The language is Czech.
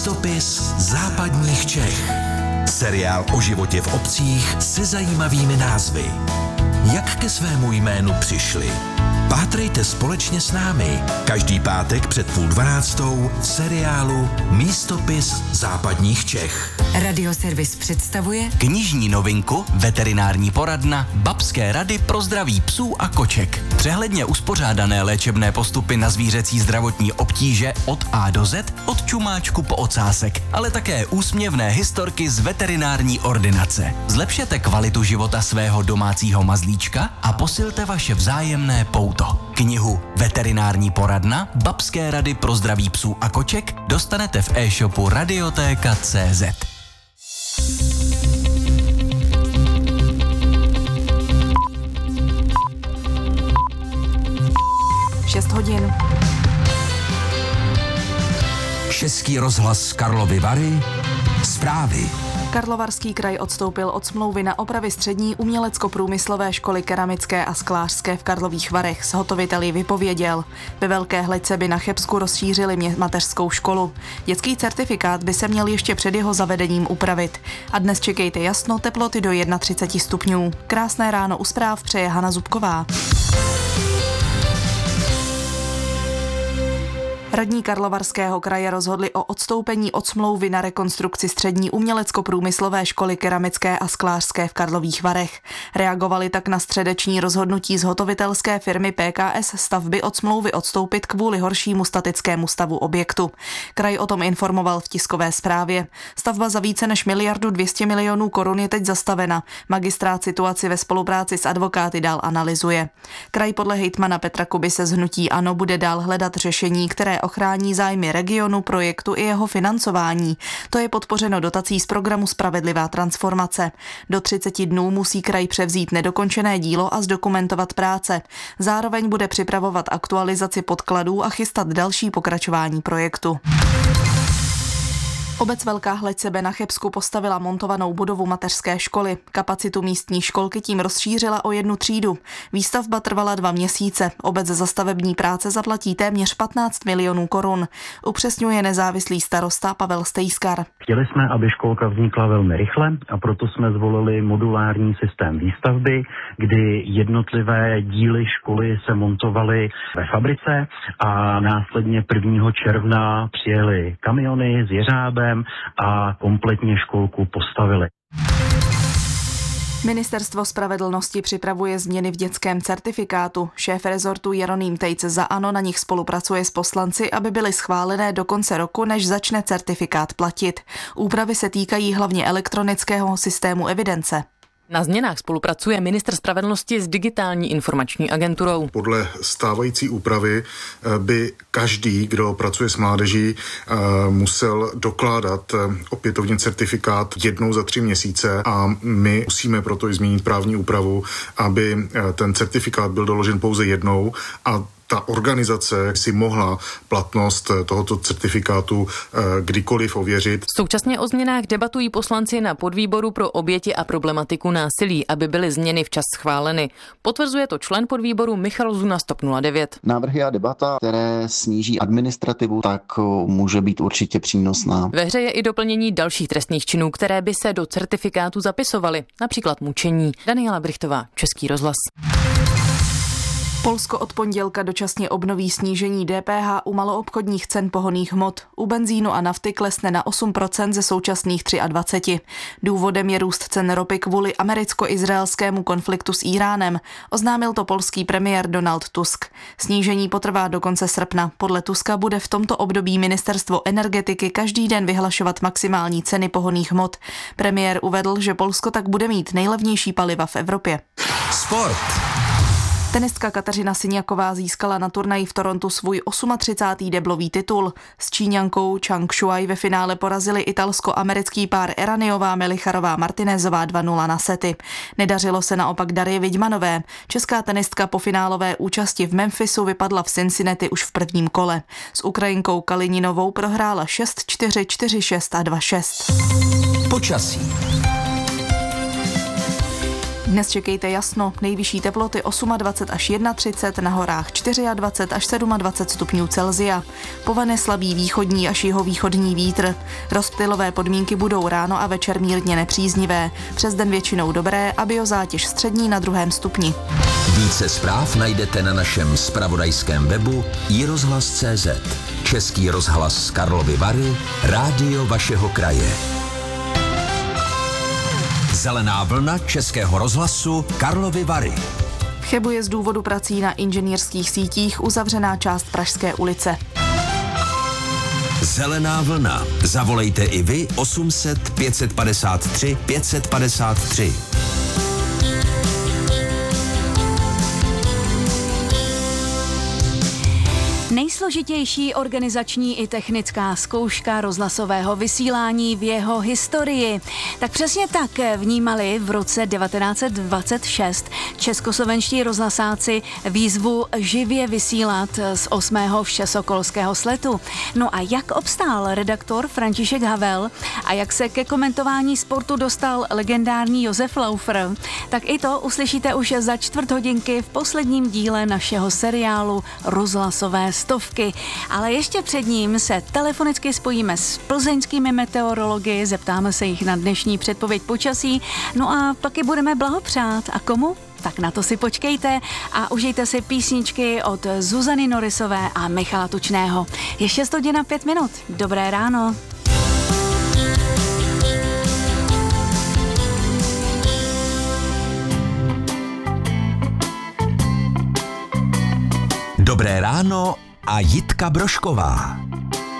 Místopis západních Čech. Seriál o životě v obcích se zajímavými názvy. Jak ke svému jménu přišli? Pátrejte společně s námi každý pátek před 11:30 v seriálu Místopis západních Čech. Radioservis představuje knižní novinku, veterinární poradna, babské rady pro zdraví psů a koček. Přehledně uspořádané léčebné postupy na zvířecí zdravotní obtíže od A do Z, od čumáčku po ocásek, ale také úsměvné historky z veterinární ordinace. Zlepšete kvalitu života svého domácího mazlíčka a posilte vaše vzájemné pouto. Knihu Veterinární poradna, babské rady pro zdraví psů a koček dostanete v e-shopu Radiotéka.cz. 6 hodin. Český rozhlas Karlovy Vary. Zprávy. Karlovarský kraj odstoupil od smlouvy na opravy střední umělecko-průmyslové školy keramické a sklářské v Karlových Varech. Zhotovitel ji vypověděl. Ve Velké Hledce by na Chebsku rozšířili mateřskou školu. Dětský certifikát by se měl ještě před jeho zavedením upravit. A dnes čekejte jasno, teploty do 31 stupňů. Krásné ráno u zpráv přeje Hana Zubková. Radní Karlovarského kraje rozhodli o odstoupení od smlouvy na rekonstrukci střední umělecko-průmyslové školy keramické a sklářské v Karlových Varech. Reagovali tak na středeční rozhodnutí zhotovitelské firmy PKS stavby od smlouvy odstoupit kvůli horšímu statickému stavu objektu. Kraj o tom informoval v tiskové zprávě. Stavba za více než 1,2 miliardy korun je teď zastavena. Magistrát situaci ve spolupráci s advokáty dál analyzuje. Kraj podle hejtmana Petra Kubise z hnutí ANO bude dál hledat řešení, které ochrání zájmy regionu, projektu i jeho financování. To je podpořeno dotací z programu Spravedlivá transformace. Do 30 dnů musí kraj převzít nedokončené dílo a zdokumentovat práce. Zároveň bude připravovat aktualizaci podkladů a chystat další pokračování projektu. Obec Velká Hleď sebe na Chebsku postavila montovanou budovu mateřské školy. Kapacitu místní školky tím rozšířila o 1 třídu. Výstavba trvala 2 měsíce. Obec za stavební práce zaplatí téměř 15 milionů korun. Upřesňuje nezávislý starosta Pavel Stejskar. Chtěli jsme, aby školka vznikla velmi rychle a proto jsme zvolili modulární systém výstavby, kdy jednotlivé díly školy se montovaly ve fabrice a následně 1. června přijeli kamiony s jeřábem a kompletně školku postavili. Ministerstvo spravedlnosti připravuje změny v dětském certifikátu. Šéf rezortu Jeroným Tejc za ANO na nich spolupracuje s poslanci, aby byly schválené do konce roku, než začne certifikát platit. Úpravy se týkají hlavně elektronického systému evidence. Na změnách spolupracuje ministr spravedlnosti s Digitální informační agenturou. Podle stávající úpravy by každý, kdo pracuje s mládeží, musel dokládat opětovně certifikát 1 za 3 měsíce a my musíme proto i změnit právní úpravu, aby ten certifikát byl doložen pouze jednou a ta organizace si mohla platnost tohoto certifikátu kdykoliv ověřit. Současně o změnách debatují poslanci na podvýboru pro oběti a problematiku násilí, aby byly změny včas schváleny. Potvrzuje to člen podvýboru Michal Zuna z TOP 09. Návrhy a debata, které sníží administrativu, tak může být určitě přínosná. Ve hře je i doplnění dalších trestných činů, které by se do certifikátu zapisovaly, například mučení. Daniela Brichtová, Český rozhlas. Polsko od pondělka dočasně obnoví snížení DPH u maloobchodních cen pohonných hmot. U benzínu a nafty klesne na 8% ze současných 23%. Důvodem je růst cen ropy kvůli americko-izraelskému konfliktu s Íránem. Oznámil to polský premiér Donald Tusk. Snížení potrvá do konce srpna. Podle Tuska bude v tomto období ministerstvo energetiky každý den vyhlašovat maximální ceny pohonných hmot. Premiér uvedl, že Polsko tak bude mít nejlevnější paliva v Evropě. Sport. Tenistka Kateřina Siniaková získala na turnaji v Torontu svůj 38. deblový titul. S Číňankou Chang Shuai ve finále porazili italsko-americký pár Eraniová Melicharová Martinezová 2-0 na sety. Nedařilo se naopak Darje Vidmanové. Česká tenistka po finálové účasti v Memphisu vypadla v Cincinnati už v prvním kole. S Ukrajinkou Kalininovou prohrála 6-4, 4-6 a 2-6. Počasí. Dnes čekejte jasno, nejvyšší teploty 28 až 31, na horách 24 až 27 stupňů Celsia. Povane slabý východní až jihovýchodní vítr. Rozptylové podmínky budou ráno a večer mírně nepříznivé. Přes den většinou dobré a biozátěž střední na 2. stupni. Více zpráv najdete na našem zpravodajském webu iRozhlas.cz. Český rozhlas z Karlovy Vary, rádio vašeho kraje. Zelená vlna Českého rozhlasu Karlovy Vary. V Chebu je z důvodu prací na inženýrských sítích uzavřená část Pražské ulice. Zelená vlna. Zavolejte i vy 800 553 553. Nejsložitější organizační i technická zkouška rozhlasového vysílání v jeho historii. Tak přesně tak vnímali v roce 1926 českoslovenští rozhlasáci výzvu živě vysílat z 8. všesokolského sletu. No a jak obstál redaktor František Havel a jak se ke komentování sportu dostal legendární Josef Laufer, tak i to uslyšíte už za čtvrt hodinky v posledním díle našeho seriálu Rozhlasové stovky. Ale ještě před ním se telefonicky spojíme s plzeňskými meteorology, zeptáme se jich na dnešní předpověď počasí, no a taky budeme blahopřát. A komu? Tak na to si počkejte a užijte si písničky od Zuzany Norisové a Michala Tučného. Je 6:05. Dobré ráno. Dobré ráno a Jitka Brošková.